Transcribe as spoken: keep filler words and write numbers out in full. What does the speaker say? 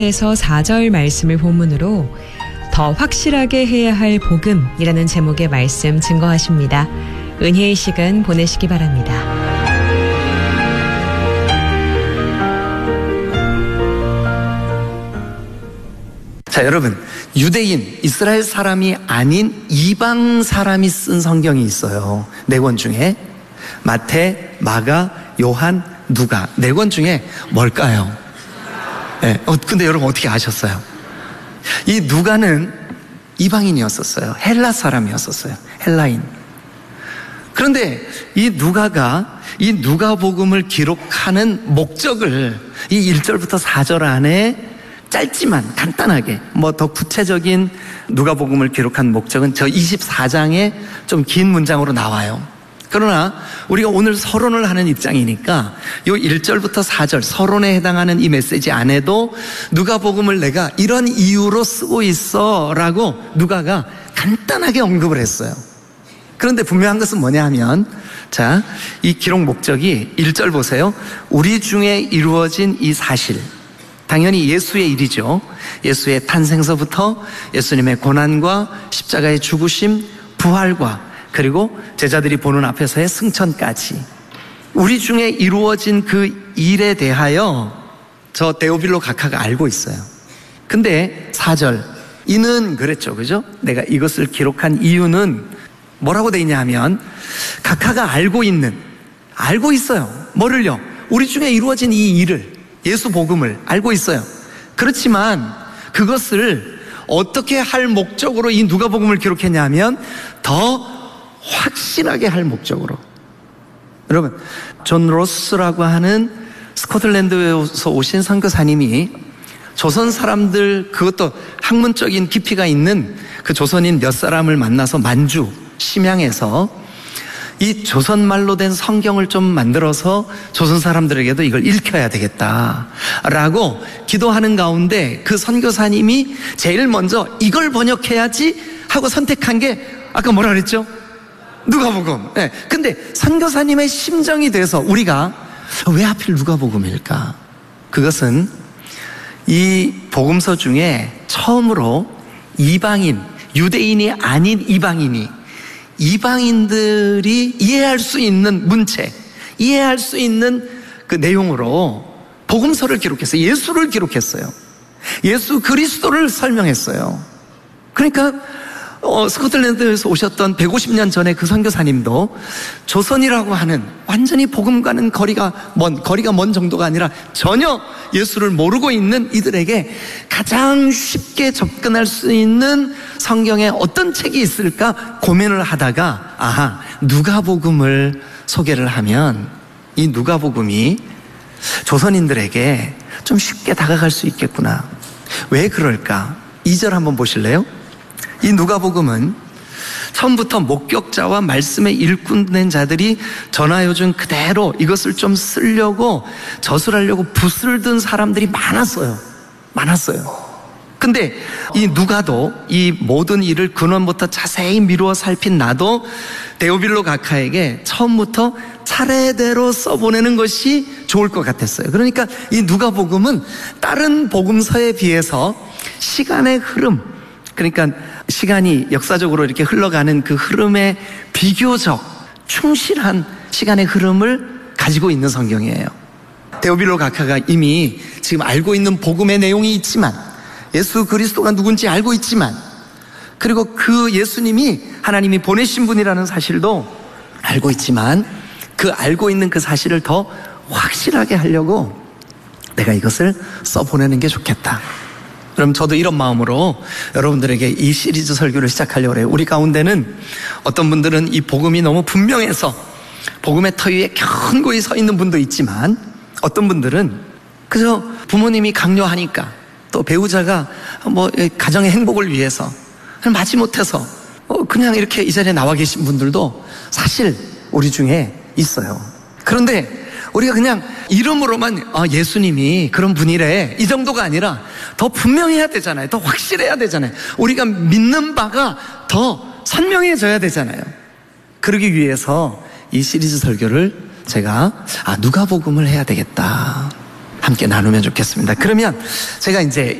에서 사 절 말씀을 본문으로 더 확실하게 해야 할 복음이라는 제목의 말씀 증거하십니다. 은혜의 시간 보내시기 바랍니다. 자, 여러분, 유대인, 이스라엘 사람이 아닌 이방 사람이 쓴 성경이 있어요. 네 권 중에 마태, 마가, 요한, 누가. 네 권 중에 뭘까요? 네, 어, 근데 여러분 어떻게 아셨어요? 이 누가는 이방인이었었어요. 헬라 사람이었었어요. 헬라인. 그런데 이 누가가 이 누가복음을 기록하는 목적을 이 일 절부터 사 절 안에 짧지만 간단하게, 뭐 더 구체적인 누가복음을 기록한 목적은 저 이십사 장에 좀 긴 문장으로 나와요. 그러나 우리가 오늘 서론을 하는 입장이니까 이 일 절부터 사 절 서론에 해당하는 이 메시지 안에도 누가복음을 내가 이런 이유로 쓰고 있어 라고 누가가 간단하게 언급을 했어요. 그런데 분명한 것은 뭐냐 하면, 자, 이 기록 목적이 일 절 보세요. 우리 중에 이루어진 이 사실, 당연히 예수의 일이죠. 예수의 탄생서부터 예수님의 고난과 십자가의 죽으심, 부활과 그리고 제자들이 보는 앞에서의 승천까지 우리 중에 이루어진 그 일에 대하여 저 데오빌로 각하가 알고 있어요. 근데 사 절 이는 그랬죠, 그죠? 내가 이것을 기록한 이유는 뭐라고 돼 있냐 하면, 각하가 알고 있는, 알고 있어요. 뭐를요? 우리 중에 이루어진 이 일을, 예수 복음을 알고 있어요. 그렇지만 그것을 어떻게 할 목적으로 이 누가복음을 기록했냐면 더 확실하게 할 목적으로. 여러분, 존 로스라고 하는 스코틀랜드에서 오신 선교사님이 조선 사람들, 그것도 학문적인 깊이가 있는 그 조선인 몇 사람을 만나서 만주, 심양에서 이 조선말로 된 성경을 좀 만들어서 조선 사람들에게도 이걸 읽혀야 되겠다라고 기도하는 가운데 그 선교사님이 제일 먼저 이걸 번역해야지 하고 선택한 게 아까 뭐라 그랬죠? 누가복음. 네. 근데 선교사님의 심정이 돼서 우리가 왜 하필 누가복음일까? 그것은 이 복음서 중에 처음으로 이방인, 유대인이 아닌 이방인이, 이방인들이 이해할 수 있는 문체, 이해할 수 있는 그 내용으로 복음서를 기록했어요. 예수를 기록했어요. 예수 그리스도를 설명했어요. 그러니까 어, 스코틀랜드에서 오셨던 백오십 년 전에 그 선교사님도 조선이라고 하는 완전히 복음과는 거리가 먼, 거리가 먼 정도가 아니라 전혀 예수를 모르고 있는 이들에게 가장 쉽게 접근할 수 있는 성경에 어떤 책이 있을까 고민을 하다가, 아하, 누가복음을 소개를 하면 이 누가복음이 조선인들에게 좀 쉽게 다가갈 수 있겠구나. 왜 그럴까? 이 절 한번 보실래요? 이 누가복음은 처음부터 목격자와 말씀의 일꾼된 자들이 전화요즘 그대로 이것을 좀 쓰려고 저술하려고 붓을 든 사람들이 많았어요. 많았어요. 근데 이 누가도 이 모든 일을 근원부터 자세히 미루어 살핀 나도 데오빌로 각하에게 처음부터 차례대로 써보내는 것이 좋을 것 같았어요. 그러니까 이 누가복음은 다른 복음서에 비해서 시간의 흐름, 그러니까 시간이 역사적으로 이렇게 흘러가는 그 흐름에 비교적 충실한 시간의 흐름을 가지고 있는 성경이에요. 데오빌로 각하가 이미 지금 알고 있는 복음의 내용이 있지만, 예수 그리스도가 누군지 알고 있지만, 그리고 그 예수님이 하나님이 보내신 분이라는 사실도 알고 있지만, 그 알고 있는 그 사실을 더 확실하게 하려고 내가 이것을 써보내는 게 좋겠다. 그럼 저도 이런 마음으로 여러분들에게 이 시리즈 설교를 시작하려고 해요. 우리 가운데는 어떤 분들은 이 복음이 너무 분명해서 복음의 터 위에 견고히 서 있는 분도 있지만, 어떤 분들은 그저 부모님이 강요하니까, 또 배우자가 뭐 가정의 행복을 위해서 마지못해서 그냥 이렇게 이 자리에 나와 계신 분들도 사실 우리 중에 있어요. 그런데 우리가 그냥 이름으로만 아, 예수님이 그런 분이래, 이 정도가 아니라 더 분명해야 되잖아요. 더 확실해야 되잖아요. 우리가 믿는 바가 더 선명해져야 되잖아요. 그러기 위해서 이 시리즈 설교를 제가 아 누가복음을 해야 되겠다 함께 나누면 좋겠습니다. 그러면 제가 이제